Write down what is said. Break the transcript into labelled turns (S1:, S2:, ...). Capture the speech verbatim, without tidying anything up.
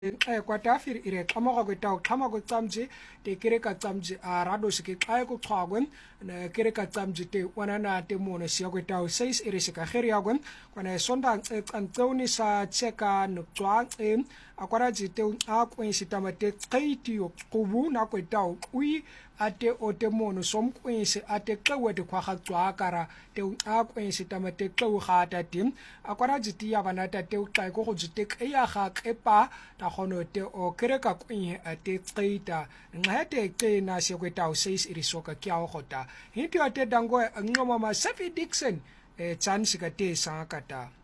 S1: xa kwatafiri ire xama kwetaw xama kwecamji te kire ka camji a rado sike xa ko xagwen na kire ka camji te wanana te mona sia kwetaw seis ire sika kheria gwen kwana sonda antsoni sa cheka no tswa em akwara jite a kwensi tamate xeiti yo qubu na kwetaw ui ate ote mono som kwensi ate xewete kwa ga tswa kara te a kwensi tamate xew ga ta tim akwara jite ya bana ta te xa ko go jite ya ga kepa ta khono te o kereka kwenye ate xeita ngate ke na se kwetaw seis irisoka kya khota hiti ate dango ngoma ma Safi Dixon e chance ka te sa kata